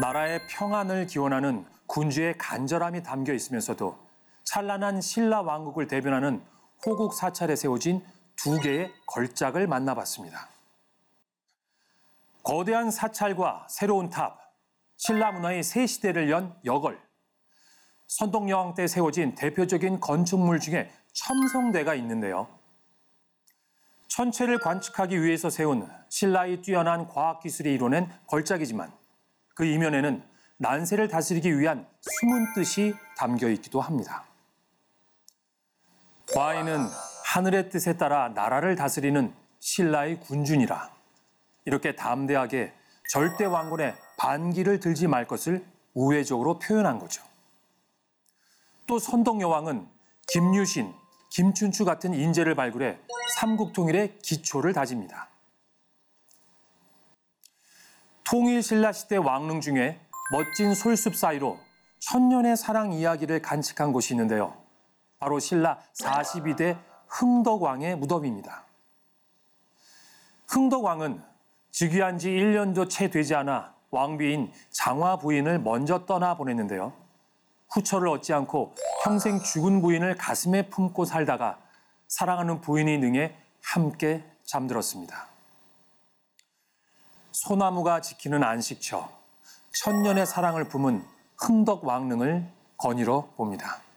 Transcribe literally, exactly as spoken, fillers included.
나라의 평안을 기원하는 군주의 간절함이 담겨 있으면서도 찬란한 신라 왕국을 대변하는 호국 사찰에 세워진 두 개의 걸작을 만나봤습니다. 거대한 사찰과 새로운 탑, 신라 문화의 새 시대를 연 여걸, 선동여왕 때 세워진 대표적인 건축물 중에 첨성대가 있는데요. 천체를 관측하기 위해서 세운 신라의 뛰어난 과학기술이 이뤄낸 걸작이지만 그 이면에는 난세를 다스리기 위한 숨은 뜻이 담겨 있기도 합니다. 과인은 하늘의 뜻에 따라 나라를 다스리는 신라의 군주니라. 이렇게 담대하게 절대 왕권에 반기를 들지 말 것을 우회적으로 표현한 거죠. 또 선동여왕은 김유신, 김춘추 같은 인재를 발굴해 삼국통일의 기초를 다집니다. 통일신라 시대 왕릉 중에 멋진 솔숲 사이로 천년의 사랑 이야기를 간직한 곳이 있는데요. 바로 신라 사십이 대 흥덕왕의 무덤입니다. 흥덕왕은 즉위한 지 일 년도 채 되지 않아 왕비인 장화 부인을 먼저 떠나보냈는데요. 후처를 얻지 않고 평생 죽은 부인을 가슴에 품고 살다가 사랑하는 부인이 능해 함께 잠들었습니다. 소나무가 지키는 안식처, 천년의 사랑을 품은 흥덕왕릉을 거닐어 봅니다.